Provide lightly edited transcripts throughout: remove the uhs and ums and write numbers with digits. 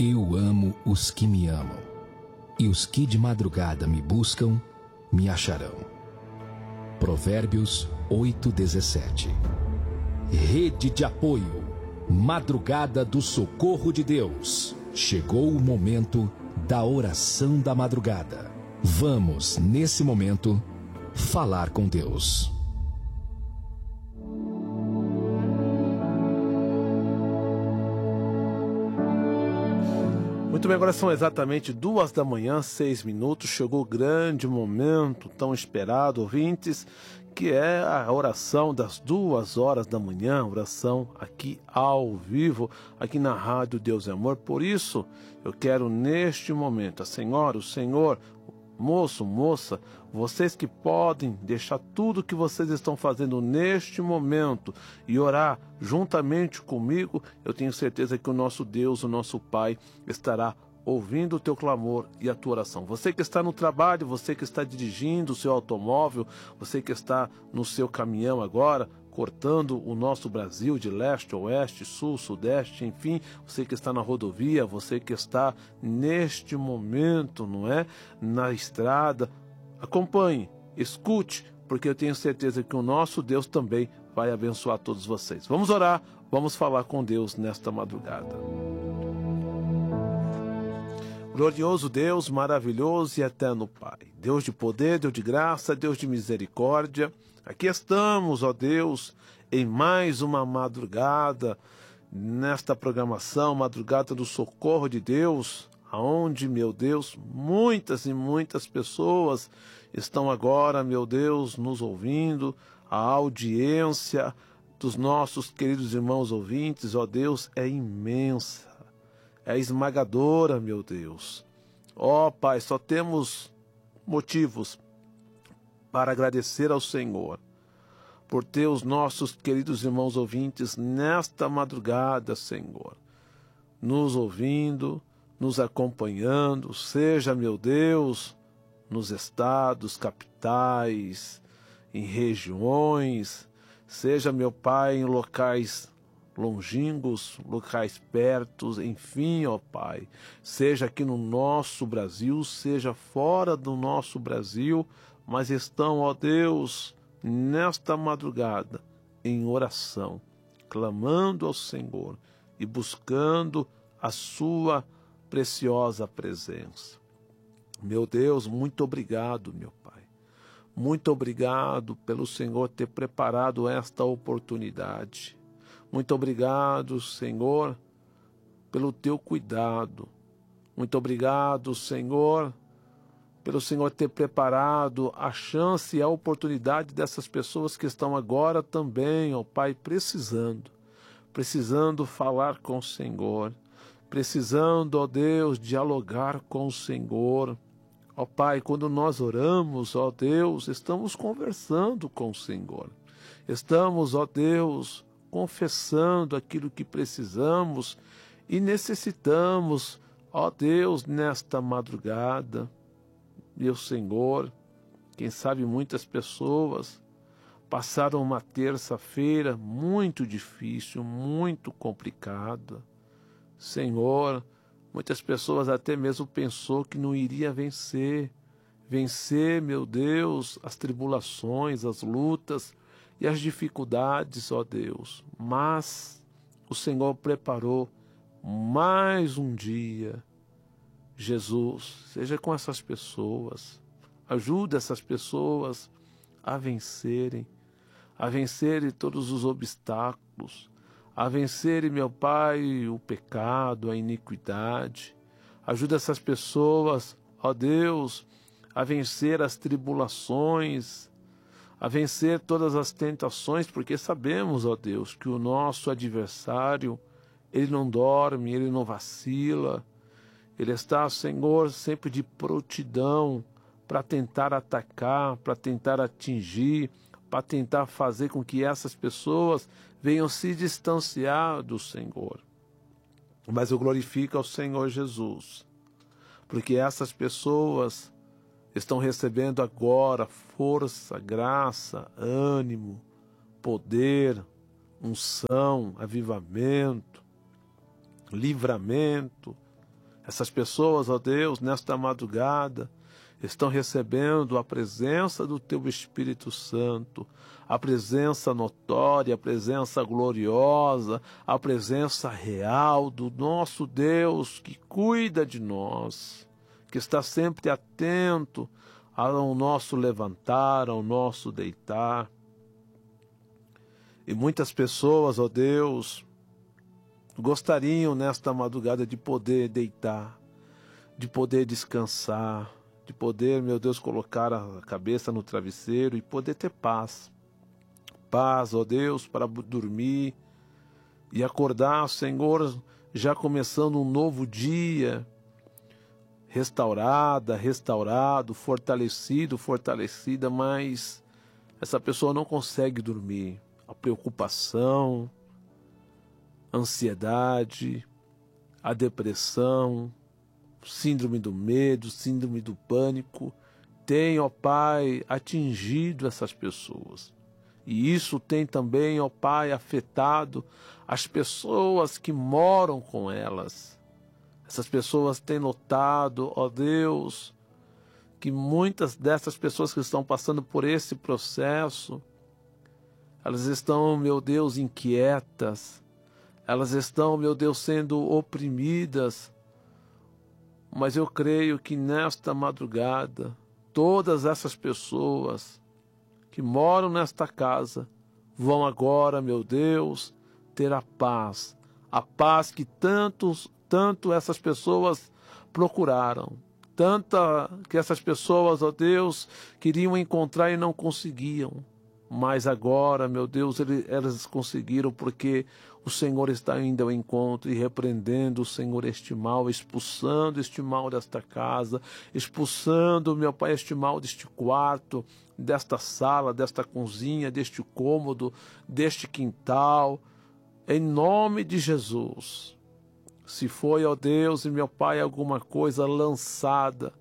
Eu amo os que me amam, e os que de madrugada me buscam, me acharão. Provérbios 8:17. Rede de apoio, Madrugada do Socorro de Deus. Chegou o momento da oração da madrugada. Vamos, nesse momento, falar com Deus. Muito bem, agora são exatamente 2h06. Chegou o grande momento, tão esperado, ouvintes, que é a oração das 2h da manhã, oração aqui ao vivo, aqui na Rádio Deus é Amor. Por isso, eu quero neste momento, a senhora, o senhor, moço, moça, vocês que podem deixar tudo que vocês estão fazendo neste momento e orar juntamente comigo, eu tenho certeza que o nosso Deus, o nosso Pai, estará ouvindo o teu clamor e a tua oração. Você que está no trabalho, você que está dirigindo o seu automóvel, você que está no seu caminhão agora, cortando o nosso Brasil de leste a oeste, sul, sudeste, enfim, você que está na rodovia, você que está neste momento, não é? Na estrada, acompanhe, escute, porque eu tenho certeza que o nosso Deus também vai abençoar todos vocês. Vamos orar, vamos falar com Deus nesta madrugada. Glorioso Deus, maravilhoso e eterno Pai, Deus de poder, Deus de graça, Deus de misericórdia, aqui estamos, ó Deus, em mais uma madrugada, nesta programação, Madrugada do Socorro de Deus, aonde, meu Deus, muitas e muitas pessoas estão agora, meu Deus, nos ouvindo, a audiência dos nossos queridos irmãos ouvintes, ó Deus, é imensa. É esmagadora, meu Deus. Ó Pai, só temos motivos para agradecer ao Senhor por ter os nossos queridos irmãos ouvintes nesta madrugada, Senhor, nos ouvindo, nos acompanhando, seja, meu Deus, nos estados, capitais, em regiões, seja, meu Pai, em locais longínquos, locais pertos, enfim, ó Pai, seja aqui no nosso Brasil, seja fora do nosso Brasil, mas estão, ó Deus, nesta madrugada, em oração, clamando ao Senhor e buscando a sua preciosa presença. Meu Deus, muito obrigado, meu Pai. Muito obrigado pelo Senhor ter preparado esta oportunidade. Muito obrigado, Senhor, pelo teu cuidado. Muito obrigado, Senhor, pelo Senhor ter preparado a chance e a oportunidade dessas pessoas que estão agora também, ó Pai, precisando falar com o Senhor, precisando, ó Deus, dialogar com o Senhor. Ó Pai, quando nós oramos, ó Deus, estamos conversando com o Senhor. Estamos, ó Deus, confessando aquilo que precisamos e necessitamos, ó Deus, nesta madrugada. Meu Senhor, quem sabe muitas pessoas passaram uma terça-feira muito difícil, muito complicada. Senhor, muitas pessoas até mesmo pensou que não iria vencer, meu Deus, as tribulações, as lutas e as dificuldades, ó Deus, mas o Senhor preparou mais um dia. Jesus, seja com essas pessoas, ajuda essas pessoas a vencerem todos os obstáculos, a vencerem, meu Pai, o pecado, a iniquidade. Ajuda essas pessoas, ó Deus, a vencer as tribulações, a vencer todas as tentações, porque sabemos, ó Deus, que o nosso adversário, ele não dorme, ele não vacila, ele está, Senhor, sempre de prontidão para tentar atacar, para tentar atingir, para tentar fazer com que essas pessoas venham se distanciar do Senhor. Mas eu glorifico ao Senhor Jesus, porque essas pessoas estão recebendo agora força, graça, ânimo, poder, unção, avivamento, livramento, Essas pessoas, ó Deus, nesta madrugada, estão recebendo a presença do Teu Espírito Santo, a presença notória, a presença gloriosa, a presença real do nosso Deus que cuida de nós, que está sempre atento ao nosso levantar, ao nosso deitar. E muitas pessoas, ó Deus, gostariam nesta madrugada de poder deitar, de poder descansar, de poder, meu Deus, colocar a cabeça no travesseiro e poder ter paz. Paz, ó Deus, para dormir e acordar, Senhor, já começando um novo dia, restaurado, fortalecida, mas essa pessoa não consegue dormir. A preocupação, a ansiedade, a depressão, síndrome do medo, síndrome do pânico, tem, ó Pai, atingido essas pessoas. E isso tem também, ó Pai, afetado as pessoas que moram com elas. Essas pessoas têm notado, ó Deus, que muitas dessas pessoas que estão passando por esse processo, elas estão, meu Deus, inquietas, elas estão, meu Deus, sendo oprimidas. Mas eu creio que nesta madrugada, todas essas pessoas que moram nesta casa vão agora, meu Deus, ter a paz que tanto essas pessoas procuraram, que essas pessoas, ó Deus, queriam encontrar e não conseguiam. Mas agora, meu Deus, elas conseguiram, porque o Senhor está indo ao encontro e repreendendo, o Senhor, este mal, expulsando este mal desta casa, expulsando, meu Pai, este mal deste quarto, desta sala, desta cozinha, deste cômodo, deste quintal, em nome de Jesus. Se foi, ó Deus e meu Pai, alguma coisa lançada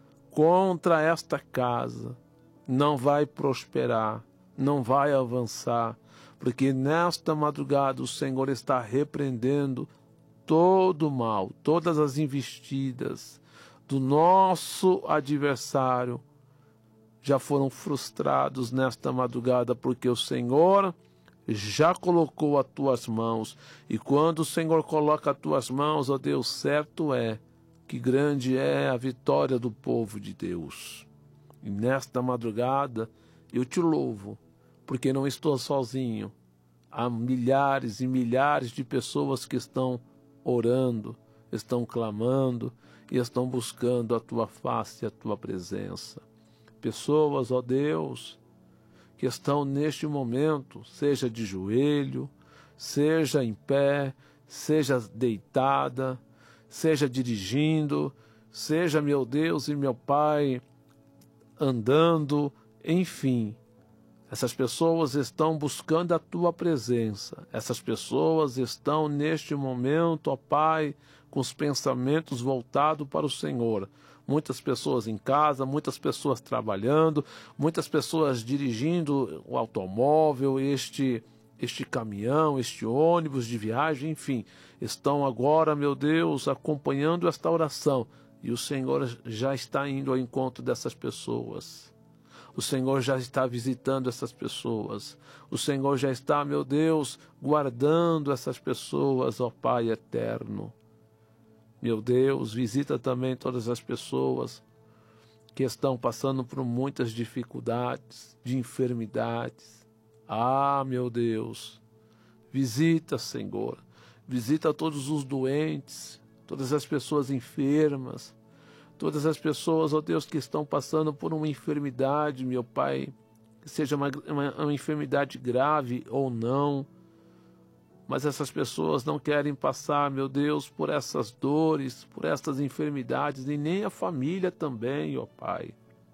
contra esta casa, não vai prosperar, não vai avançar, porque nesta madrugada o Senhor está repreendendo todo o mal, todas as investidas do nosso adversário já foram frustrados nesta madrugada, porque o Senhor já colocou as tuas mãos, e quando o Senhor coloca as tuas mãos, ó Deus, certo é que grande é a vitória do povo de Deus. E nesta madrugada eu te louvo, porque não estou sozinho. Há milhares e milhares de pessoas que estão orando, estão clamando e estão buscando a tua face e a tua presença. Pessoas, ó Deus, que estão neste momento, seja de joelho, seja em pé, seja deitada, seja dirigindo, seja, meu Deus e meu Pai, andando, enfim. Essas pessoas estão buscando a tua presença. Essas pessoas estão neste momento, ó Pai, com os pensamentos voltados para o Senhor. Muitas pessoas em casa, muitas pessoas trabalhando, muitas pessoas dirigindo o automóvel, este caminhão, este ônibus de viagem, enfim, estão agora, meu Deus, acompanhando esta oração. E o Senhor já está indo ao encontro dessas pessoas. O Senhor já está visitando essas pessoas. O Senhor já está, meu Deus, guardando essas pessoas, ó Pai eterno. Meu Deus, visita também todas as pessoas que estão passando por muitas dificuldades, de enfermidades. Ah, meu Deus, visita, Senhor. Visita todos os doentes, todas as pessoas enfermas, todas as pessoas, ó Deus, que estão passando por uma enfermidade, meu Pai, que seja uma enfermidade grave ou não, mas essas pessoas não querem passar, meu Deus, por essas dores, por essas enfermidades, e nem a família também, ó Pai.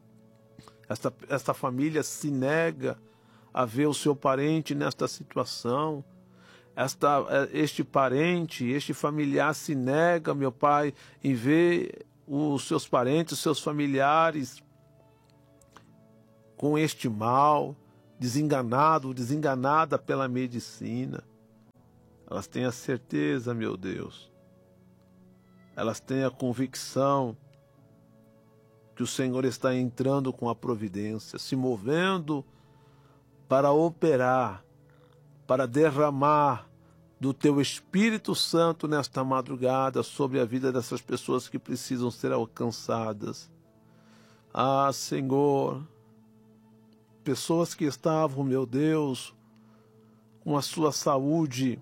Esta família se nega a ver o seu parente nesta situação. Este parente, este familiar se nega, meu Pai, em ver os seus parentes, os seus familiares com este mal, desenganada pela medicina. Elas têm a certeza, meu Deus, elas têm a convicção que o Senhor está entrando com a providência, se movendo para operar, para derramar do Teu Espírito Santo nesta madrugada sobre a vida dessas pessoas que precisam ser alcançadas. Ah, Senhor, pessoas que estavam, meu Deus, com a sua saúde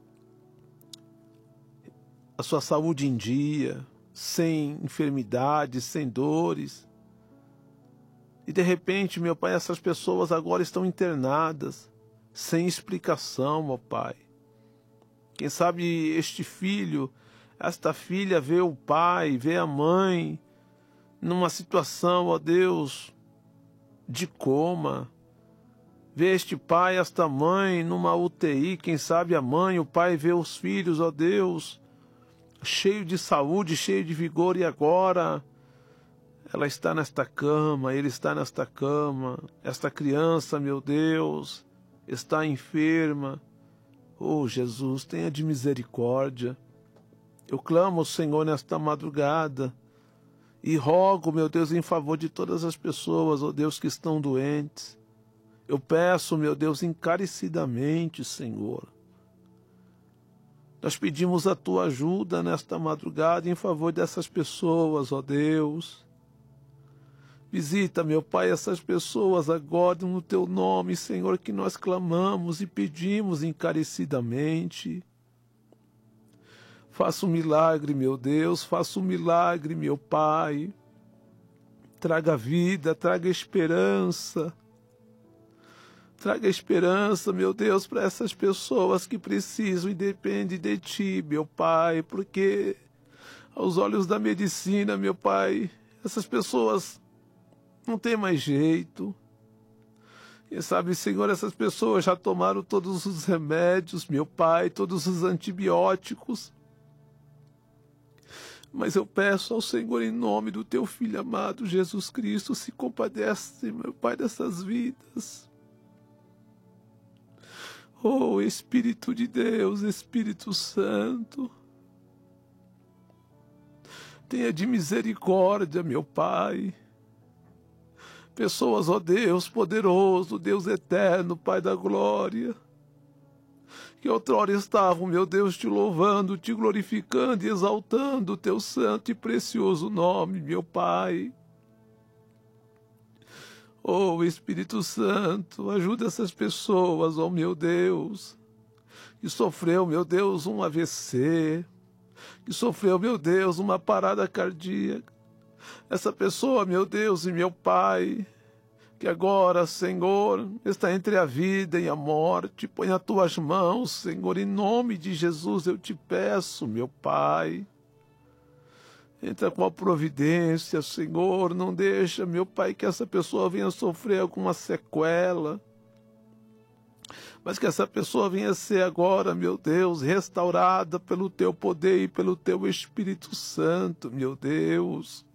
em dia, sem enfermidades, sem dores. E de repente, meu Pai, essas pessoas agora estão internadas, sem explicação, meu Pai. Quem sabe este filho, esta filha vê o pai, vê a mãe, numa situação, ó Deus, de coma. Vê este pai, esta mãe, numa UTI, quem sabe a mãe, o pai vê os filhos, ó Deus, cheio de saúde, cheio de vigor, e agora ela está nesta cama, ele está nesta cama, esta criança, meu Deus, está enferma. Oh, Jesus, tenha de misericórdia. Eu clamo ao Senhor nesta madrugada e rogo, meu Deus, em favor de todas as pessoas, ó Deus, que estão doentes. Eu peço, meu Deus, encarecidamente, Senhor. Nós pedimos a Tua ajuda nesta madrugada em favor dessas pessoas, ó Deus. Visita, meu Pai, essas pessoas agora no Teu nome, Senhor, que nós clamamos e pedimos encarecidamente. Faça um milagre, meu Deus, faça um milagre, meu Pai. Traga vida, traga esperança. Traga esperança, meu Deus, para essas pessoas que precisam e dependem de Ti, meu Pai, porque aos olhos da medicina, meu Pai, essas pessoas não tem mais jeito. Quem sabe, Senhor, essas pessoas já tomaram todos os remédios, meu Pai, todos os antibióticos. Mas eu peço ao Senhor, em nome do Teu Filho amado, Jesus Cristo, se compadece, meu Pai, dessas vidas. Oh, Espírito de Deus, Espírito Santo, tenha de misericórdia, meu Pai. Pessoas, ó Deus poderoso, Deus eterno, Pai da glória, que outrora estavam, meu Deus, Te louvando, Te glorificando e exaltando o Teu santo e precioso nome, meu Pai. Oh, Espírito Santo, ajuda essas pessoas, ó meu Deus, que sofreu, meu Deus, um AVC, que sofreu, meu Deus, uma parada cardíaca. Essa pessoa, meu Deus e meu Pai, que agora, Senhor, está entre a vida e a morte, põe nas Tuas mãos, Senhor, em nome de Jesus eu Te peço, meu Pai. Entra com a providência, Senhor, não deixa, meu Pai, que essa pessoa venha sofrer alguma sequela, mas que essa pessoa venha ser agora, meu Deus, restaurada pelo Teu poder e pelo Teu Espírito Santo, meu Deus.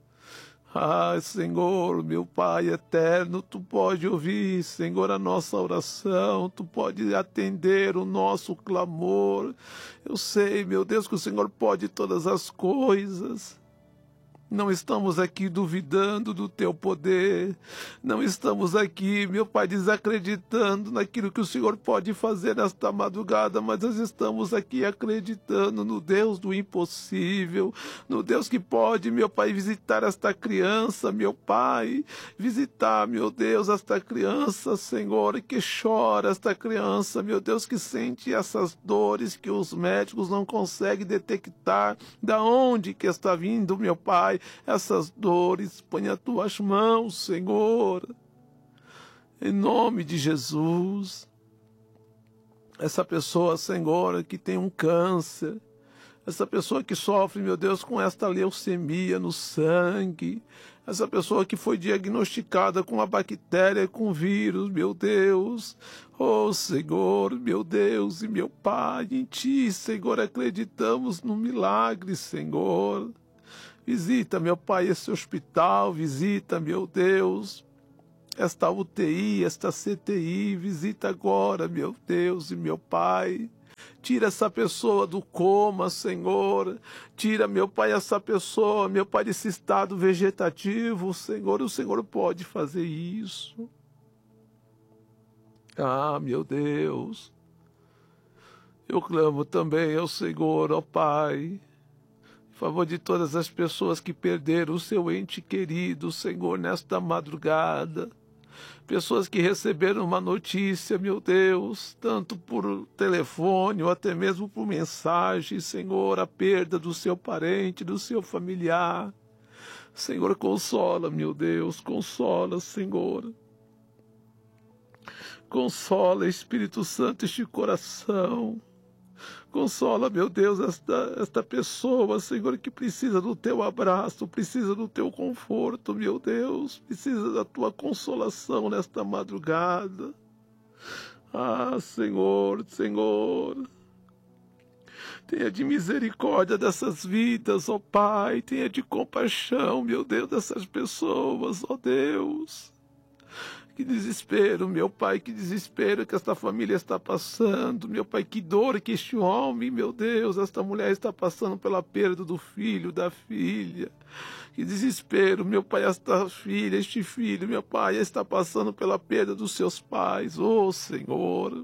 Ah, Senhor, meu Pai eterno, Tu pode ouvir, Senhor, a nossa oração, Tu pode atender o nosso clamor. Eu sei, meu Deus, que o Senhor pode todas as coisas. Não estamos aqui duvidando do Teu poder, não estamos aqui, meu Pai, desacreditando naquilo que o Senhor pode fazer nesta madrugada, mas nós estamos aqui acreditando no Deus do impossível, no Deus que pode, meu Pai, visitar esta criança, meu Pai, visitar, meu Deus, esta criança, Senhor, que chora, esta criança, meu Deus, que sente essas dores que os médicos não conseguem detectar, da onde que está vindo, meu Pai, essas dores, põe as Tuas mãos, Senhor, em nome de Jesus. Essa pessoa, Senhor, que tem um câncer, essa pessoa que sofre, meu Deus, com esta leucemia no sangue, essa pessoa que foi diagnosticada com uma bactéria, com vírus, meu Deus, oh Senhor, meu Deus e meu Pai, em Ti, Senhor, acreditamos no milagre, Senhor. Visita, meu Pai, esse hospital, visita, meu Deus, esta UTI, esta CTI, visita agora, meu Deus e meu Pai. Tira essa pessoa do coma, Senhor. Tira, meu Pai, essa pessoa, meu Pai, desse estado vegetativo, Senhor. O Senhor pode fazer isso. Ah, meu Deus. Eu clamo também ao Senhor, ó Pai, em favor de todas as pessoas que perderam o seu ente querido, Senhor, nesta madrugada. Pessoas que receberam uma notícia, meu Deus, tanto por telefone ou até mesmo por mensagem, Senhor, a perda do seu parente, do seu familiar. Senhor, consola, meu Deus, consola, Senhor. Consola, Espírito Santo, este coração. Consola, meu Deus, esta pessoa, Senhor, que precisa do teu abraço, precisa do teu conforto, meu Deus, precisa da tua consolação nesta madrugada. Ah, Senhor, Senhor, tenha de misericórdia dessas vidas, ó Pai, tenha de compaixão, meu Deus, dessas pessoas, ó Deus. Que desespero, meu Pai, que desespero que esta família está passando, meu Pai, que dor que este homem, meu Deus, esta mulher está passando pela perda do filho, da filha. Que desespero, meu Pai, esta filha, este filho, meu Pai, está passando pela perda dos seus pais, oh Senhor.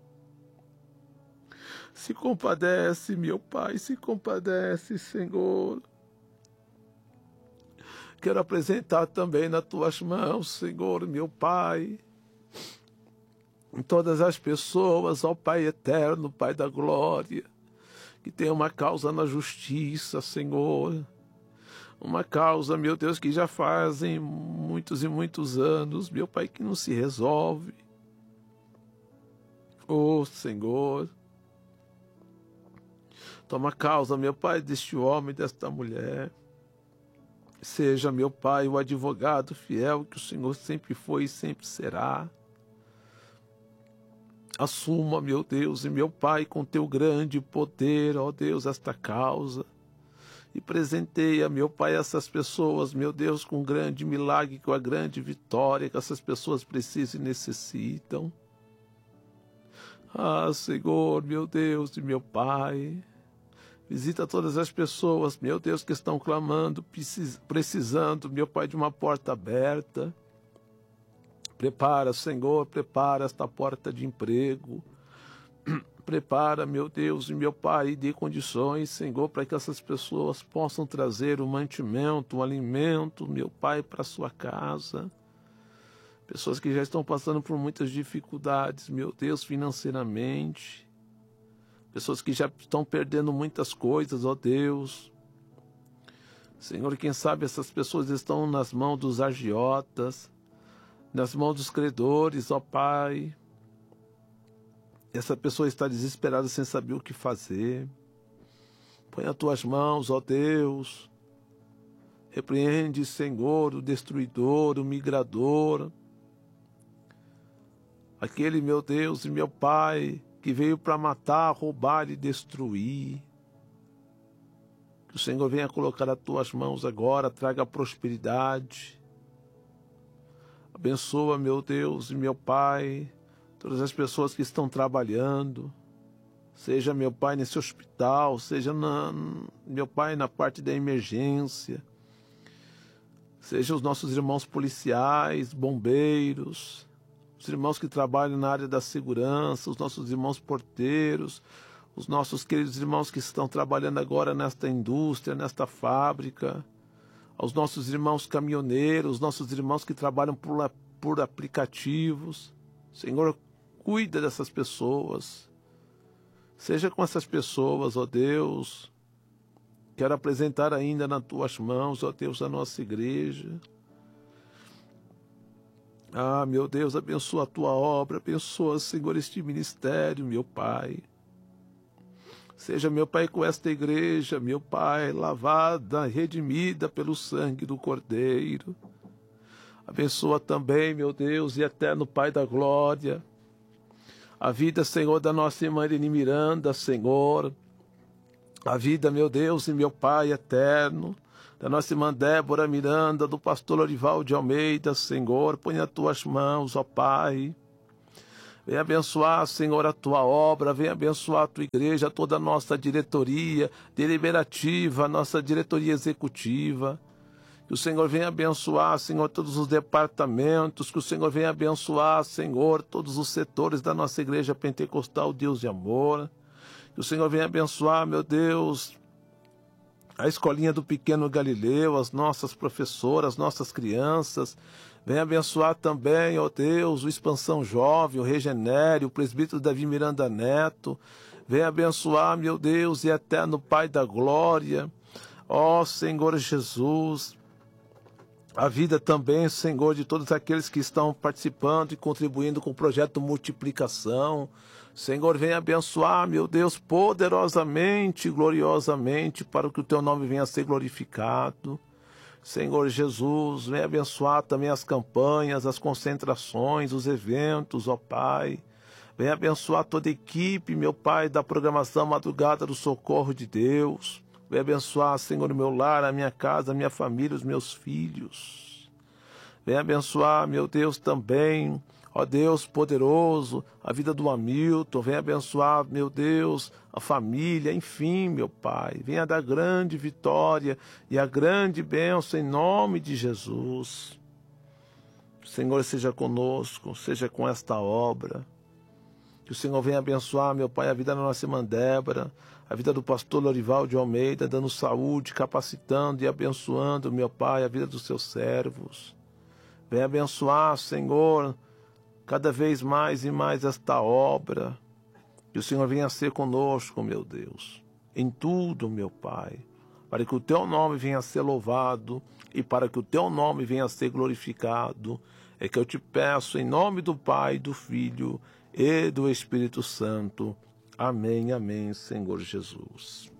Se compadece, meu Pai, se compadece, Senhor. Quero apresentar também nas tuas mãos, Senhor, meu Pai, em todas as pessoas, ó Pai eterno, Pai da glória, que tem uma causa na justiça, Senhor, uma causa, meu Deus, que já fazem muitos e muitos anos, meu Pai, que não se resolve. Ó Senhor, toma causa, meu Pai, deste homem, desta mulher. Seja, meu Pai, o advogado fiel que o Senhor sempre foi e sempre será. Assuma, meu Deus e meu Pai, com teu grande poder, ó Deus, esta causa. E presenteia, meu Pai, essas pessoas, meu Deus, com um grande milagre, com a grande vitória que essas pessoas precisam e necessitam. Ah, Senhor, meu Deus e meu Pai, visita todas as pessoas, meu Deus, que estão clamando, precisando, meu Pai, de uma porta aberta. Prepara, Senhor, prepara esta porta de emprego. Prepara, meu Deus e meu Pai, e dê condições, Senhor, para que essas pessoas possam trazer um mantimento, um alimento, meu Pai, para a sua casa. Pessoas que já estão passando por muitas dificuldades, meu Deus, financeiramente. Pessoas que já estão perdendo muitas coisas, ó Deus. Senhor, quem sabe essas pessoas estão nas mãos dos agiotas, nas mãos dos credores, ó Pai. Essa pessoa está desesperada sem saber o que fazer. Põe as tuas mãos, ó Deus. Repreende, Senhor, o destruidor, o migrador. Aquele, meu Deus e meu Pai, que veio para matar, roubar e destruir. Que o Senhor venha colocar as tuas mãos agora, traga prosperidade. Abençoa, meu Deus e meu Pai, todas as pessoas que estão trabalhando. Seja, meu Pai, nesse hospital, seja, meu Pai, na parte da emergência. Seja os nossos irmãos policiais, bombeiros, os irmãos que trabalham na área da segurança, os nossos irmãos porteiros, os nossos queridos irmãos que estão trabalhando agora nesta indústria, nesta fábrica, aos nossos irmãos caminhoneiros, os nossos irmãos que trabalham por aplicativos. Senhor, cuida dessas pessoas. Seja com essas pessoas, ó Deus. Quero apresentar ainda nas tuas mãos, ó Deus, a nossa igreja. Ah, meu Deus, abençoa a tua obra, abençoa, Senhor, este ministério, meu Pai. Seja, meu Pai, com esta igreja, meu Pai, lavada, redimida pelo sangue do Cordeiro. Abençoa também, meu Deus e eterno Pai da glória, a vida, Senhor, da nossa irmã Irene Miranda, Senhor. A vida, meu Deus e meu Pai eterno, da nossa irmã Débora Miranda, do pastor Lorival de Almeida, Senhor, põe as tuas mãos, ó Pai. Vem abençoar, Senhor, a tua obra, vem abençoar a tua igreja, toda a nossa diretoria deliberativa, a nossa diretoria executiva. Que o Senhor venha abençoar, Senhor, todos os departamentos, que o Senhor venha abençoar, Senhor, todos os setores da nossa igreja pentecostal, Deus de amor. Que o Senhor venha abençoar, meu Deus, a escolinha do pequeno Galileu, as nossas professoras, as nossas crianças. Venha abençoar também, ó Deus, o Expansão Jovem, o Regenere, o presbítero Davi Miranda Neto. Venha abençoar, meu Deus, e eterno Pai da glória, ó Senhor Jesus, a vida também, Senhor, de todos aqueles que estão participando e contribuindo com o projeto Multiplicação. Senhor, venha abençoar, meu Deus, poderosamente, gloriosamente, para que o teu nome venha a ser glorificado. Senhor Jesus, venha abençoar também as campanhas, as concentrações, os eventos, ó Pai. Venha abençoar toda a equipe, meu Pai, da programação Madrugada do Socorro de Deus. Venha abençoar, Senhor, o meu lar, a minha casa, a minha família, os meus filhos. Venha abençoar, meu Deus, também, ó Deus poderoso, a vida do Hamilton. Venha abençoar, meu Deus, a família, enfim, meu Pai. Venha dar grande vitória e a grande bênção em nome de Jesus. O Senhor seja conosco, seja com esta obra. Que o Senhor venha abençoar, meu Pai, a vida da nossa irmã Débora, a vida do pastor Lorival de Almeida, dando saúde, capacitando e abençoando, meu Pai, a vida dos seus servos. Venha abençoar, Senhor, cada vez mais e mais esta obra. Que o Senhor venha ser conosco, meu Deus, em tudo, meu Pai, para que o teu nome venha a ser louvado e para que o teu nome venha a ser glorificado. É que eu te peço em nome do Pai, do Filho e do Espírito Santo. Amém, amém, Senhor Jesus.